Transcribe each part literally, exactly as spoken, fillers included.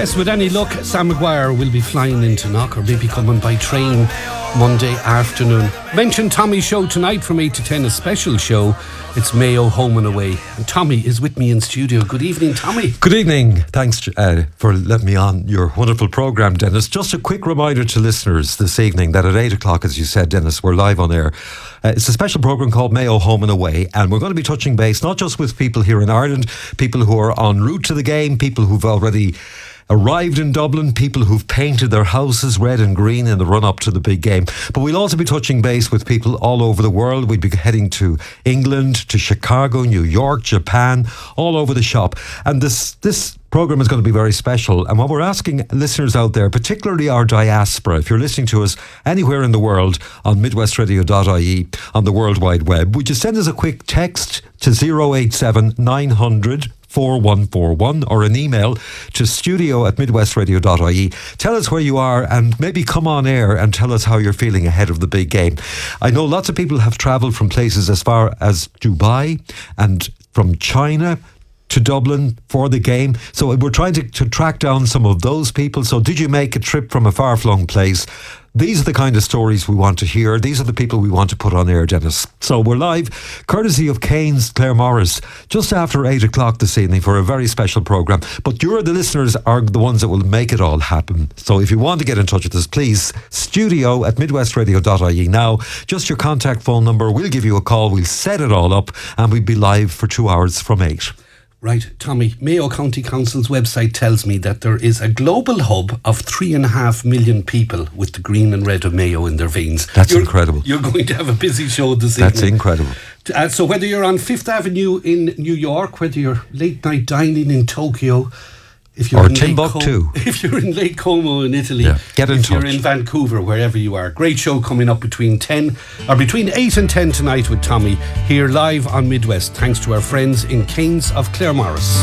Yes, with any luck, Sam Maguire will be flying into Knock or maybe coming by train Monday afternoon. Mention Tommy's show tonight from eight to ten, a special show. It's Mayo Home and Away. And Tommy is with me in studio. Good evening, Tommy. Good evening. Thanks uh, for letting me on your wonderful programme, Dennis. Just a quick reminder to listeners this evening that at eight o'clock, as you said, Dennis, we're live on air. Uh, it's a special programme called Mayo Home and Away, and we're going to be touching base not just with people here in Ireland, people who are en route to the game, people who've already arrived in Dublin, people who've painted their houses red and green in the run-up to the big game. But we'll also be touching base with people all over the world. We'll be heading to England, to Chicago, New York, Japan, all over the shop. And this this programme is going to be very special. And what we're asking listeners out there, particularly our diaspora, if you're listening to us anywhere in the world on midwest radio dot I E, on the World Wide Web, would you send us a quick text to zero eight seven nine hundred four one four one or an email to studio at midwest radio dot I E. Tell us where you are and maybe come on air and tell us how you're feeling ahead of the big game. I know lots of people have travelled from places as far as Dubai and from China to Dublin for the game. So we're trying to, to track down some of those people. So did you make a trip from a far-flung place? These are the kind of stories we want to hear. These are the people we want to put on air, Dennis. So we're live, courtesy of Kane's Claremorris, just after eight o'clock this evening for a very special programme. But you're the listeners are the ones that will make it all happen. So if you want to get in touch with us, please, studio at midwest radio dot I E. Now, just your contact phone number. We'll give you a call. We'll set it all up and we'll be live for two hours from eight. Right, Tommy, Mayo County Council's website tells me that there is a global hub of three and a half million people with the green and red of Mayo in their veins. That's you're, incredible. You're going to have a busy show this That's evening. That's incredible. Uh, so whether you're on Fifth Avenue in New York, whether you're late night dining in Tokyo, if you're or in Timbuktu, Com- if you're in Lake Como in Italy, yeah, get in if touch. You're in Vancouver, wherever you are. Great show coming up between ten or between eight and ten tonight with Tommy here live on Midwest. Thanks to our friends in Kane's of Claremorris.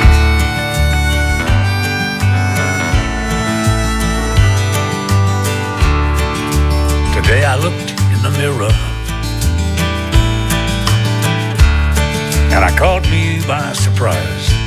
Today I looked in the mirror and I caught me by surprise.